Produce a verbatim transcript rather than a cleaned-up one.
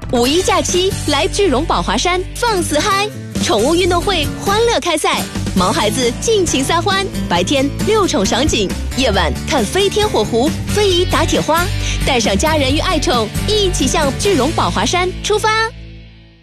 五一假期来巨荣宝华山放肆嗨，宠物运动会欢乐开赛，毛孩子尽情撒欢，白天六宠赏景，夜晚看飞天火狐、飞移打铁花，带上家人与爱宠，一起向巨荣宝华山出发。